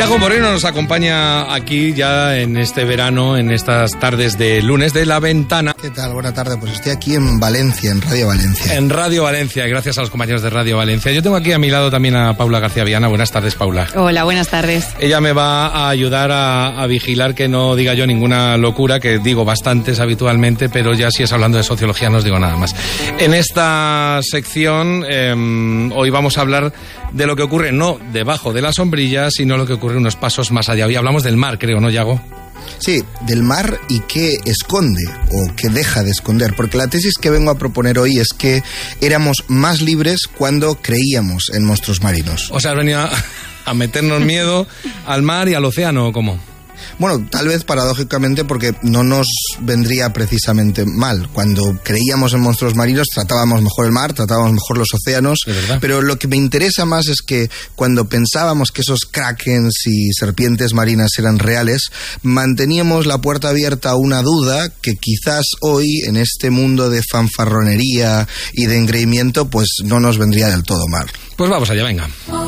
Yago Moreno nos acompaña aquí ya en este verano, en estas tardes de lunes de La Ventana. ¿Qué tal? Buena tarde. Pues estoy aquí en Valencia, en Radio Valencia. En Radio Valencia, gracias a los compañeros de Radio Valencia. Yo tengo aquí a mi lado también a Paula García Viana. Buenas tardes, Paula. Hola, buenas tardes. Ella me va a ayudar a vigilar que no diga yo ninguna locura, que digo bastantes habitualmente, pero ya si es hablando de sociología no os digo nada más. En esta sección hoy vamos a hablar de lo que ocurre no debajo de la sombrilla, sino lo que ocurre unos pasos más allá. Hoy hablamos del mar, creo, ¿no, Yago? Sí, del mar y qué esconde o qué deja de esconder, porque la tesis que vengo a proponer hoy es que éramos más libres cuando creíamos en monstruos marinos. O sea, has venido a meternos miedo al mar y al océano, ¿o cómo? Bueno, tal vez paradójicamente porque no nos vendría precisamente mal. Cuando creíamos en monstruos marinos tratábamos mejor el mar, tratábamos mejor los océanos, pero lo que me interesa más es que cuando pensábamos que esos krakens y serpientes marinas eran reales, manteníamos la puerta abierta a una duda que quizás hoy, en este mundo de fanfarronería y de engreimiento, pues no nos vendría del todo mal. Pues vamos allá, venga.